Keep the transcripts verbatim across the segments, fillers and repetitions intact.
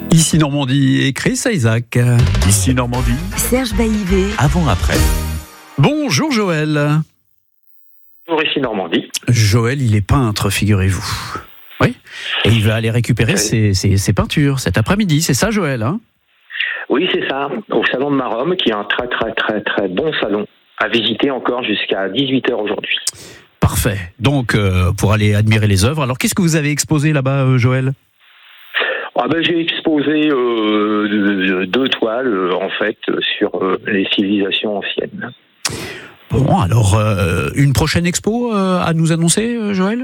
Ici Normandie et Chris Isaac. Ici Normandie. Serge Baillivet. Avant-après. Bonjour Joël. Bonjour, ici Normandie. Joël, il est peintre, figurez-vous. Oui. Et il va aller récupérer Oui. ses, ses, ses peintures cet après-midi. C'est ça, Joël, hein? Oui, c'est ça, au salon de Maromme, qui est un très très très très bon salon à visiter encore jusqu'à dix-huit heures aujourd'hui. Parfait. Donc, euh, pour aller admirer les œuvres. Alors, qu'est-ce que vous avez exposé là-bas, euh, Joël? Ah ben, j'ai exposé euh, deux toiles, euh, en fait, sur euh, les civilisations anciennes. Bon, alors, euh, une prochaine expo euh, à nous annoncer, euh, Joël?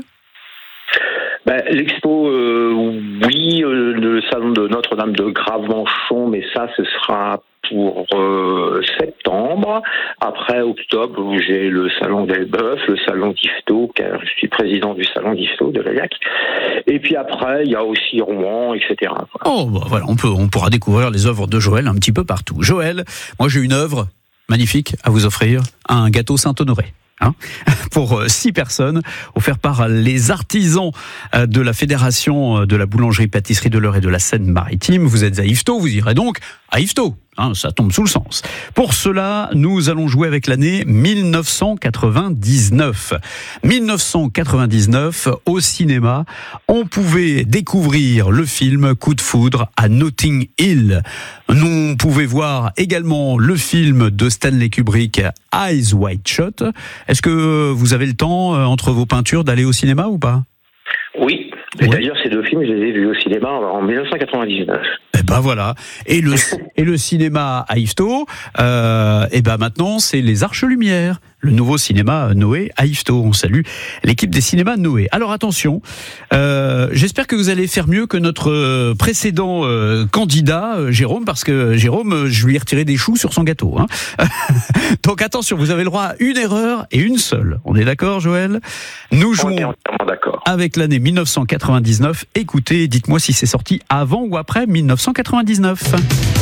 Ben, l'expo, euh, oui, euh, le salon de Notre-Dame de Gravenchon, mais ça, ce sera pour euh, septembre. Après octobre, où j'ai le salon d'Elbeuf, le salon d'Yvetot, car je suis président du salon d'Yvetot de Laillac. Et puis après, il y a aussi Rouen, et cetera. Oh, bah, voilà, on peut, on pourra découvrir les œuvres de Joël un petit peu partout. Joël, moi j'ai une œuvre magnifique à vous offrir, un gâteau Saint-Honoré. Hein, pour six personnes, offert par les artisans de la Fédération de la boulangerie-pâtisserie de l'Eure et de la Seine-Maritime. Vous êtes à Yvetot, vous irez donc à Yvetot. Hein, ça tombe sous le sens. Pour cela, nous allons jouer avec l'année mille neuf cent quatre-vingt-dix-neuf. mille neuf cent quatre-vingt-dix-neuf, au cinéma, on pouvait découvrir le film Coup de foudre à Notting Hill. On pouvait voir également le film de Stanley Kubrick, Eyes Wide Shut. Est-ce que vous avez le temps, euh, entre vos peintures, d'aller au cinéma ou pas? Oui, et Ouais. d'ailleurs, ces deux films, je les ai vus au cinéma en mille neuf cent quatre-vingt-dix-neuf. Eh ben voilà. Et le, et le cinéma à Yvetot, euh, et ben maintenant, c'est les Arches Lumière, le nouveau cinéma Noé à Yvetot. On salue l'équipe des cinémas Noé. Alors attention, euh, j'espère que vous allez faire mieux que notre précédent euh, candidat, euh, Jérôme, parce que Jérôme, euh, je lui ai retiré des choux sur son gâteau. Hein. Donc attention, vous avez le droit à une erreur et une seule. On est d'accord, Joël? Nous On est jouons entièrement d'accord. avec l'année mille neuf cent quatre-vingt-dix-neuf. Écoutez, dites-moi si c'est sorti avant ou après mille neuf cent quatre-vingt-dix-neuf.